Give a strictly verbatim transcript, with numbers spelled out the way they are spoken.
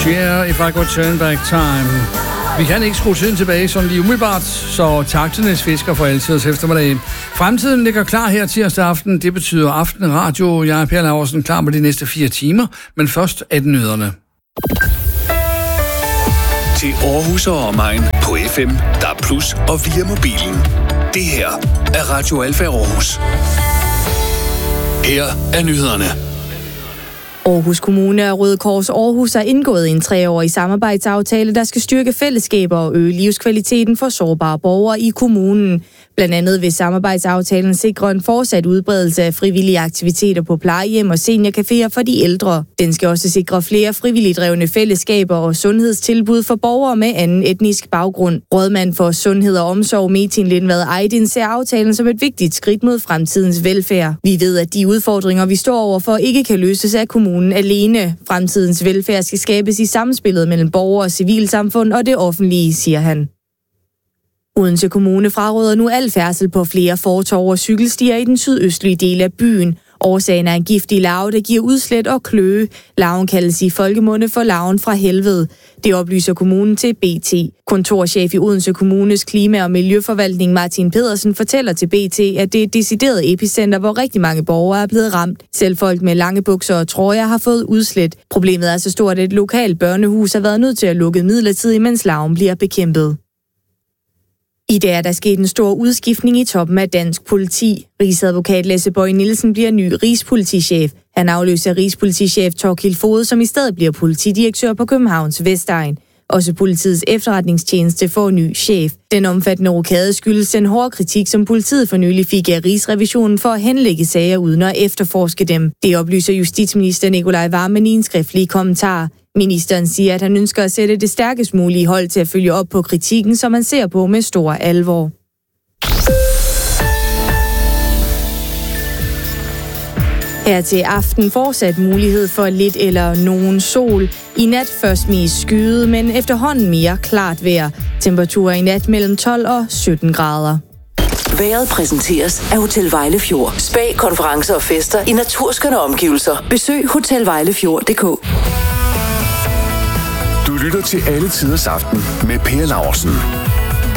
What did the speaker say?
Share If I Could Turn Back Time. Vi kan ikke skrue tiden tilbage sådan lige umiddelbart, så tak til Niels Fisker for altid os eftermiddag. Fremtiden ligger klar her tirsdag aften. Det betyder aftenradio. Jeg er Per Laursen, klar med de næste fire timer, men først er det nyhederne. Til Aarhus og omegn på F M, D A B plus og via mobilen. Det her er Radio Alfa Aarhus. Her er nyhederne. Aarhus Kommune og Røde Kors Aarhus har indgået en treårig samarbejdsaftale, der skal styrke fællesskaber og øge livskvaliteten for sårbare borgere i kommunen. Blandt andet vil samarbejdsaftalen sikre en fortsat udbredelse af frivillige aktiviteter på plejehjem og seniorcaféer for de ældre. Den skal også sikre flere frivilligt drevne fællesskaber og sundhedstilbud for borgere med anden etnisk baggrund. Rådmand for Sundhed og Omsorg Metin Lindvad Ejdin ser aftalen som et vigtigt skridt mod fremtidens velfærd. Vi ved, at de udfordringer, vi står overfor, ikke kan løses af kommunen alene. Fremtidens velfærd skal skabes i samspillet mellem borgere og civilsamfund og det offentlige, siger han. Odense Kommune fraråder nu al færdsel på flere fortove og cykelstier i den sydøstlige del af byen. Årsagen er en giftig larve, der giver udslæt og kløe. Larven kaldes i folkemunde for larven fra helvede. Det oplyser kommunen til B T. Kontorchef i Odense Kommunes klima- og miljøforvaltning Martin Pedersen fortæller til B T, at det er et decideret epicenter, hvor rigtig mange borgere er blevet ramt. Selv folk med lange bukser og trøjer har fået udslæt. Problemet er så stort, at et lokalt børnehus har været nødt til at lukke midlertidigt, mens larven bliver bekæmpet. I dag er der sket en stor udskiftning i toppen af dansk politi. Rigsadvokat Lasse Bøje Nielsen bliver ny rigspolitichef. Han afløser rigspolitichef Thorkild Foged, som i stedet bliver politidirektør på Københavns Vestegn. Også politiets efterretningstjeneste får ny chef. Den omfattende rokade skyldes den hårde kritik, som politiet for nylig fik af Rigsrevisionen for at henlægge sager uden at efterforske dem. Det oplyser justitsminister Nicolai Wammen i en skriftlig kommentar. Ministeren siger, at han ønsker at sætte det stærkest mulige hold til at følge op på kritikken, som man ser på med stor alvor. Her til aften fortsat mulighed for lidt eller nogen sol. I nat først mest skyet, men efterhånden mere klart vejr. Temperaturer i nat mellem tolv og sytten grader. Vejret præsenteres af Hotel Vejlefjord. Spa, konferencer og fester i naturskønne omgivelser. Besøg hotel vejlefjord punktum d k. Du lytter til Alle Tiders Aften med Per Laursen.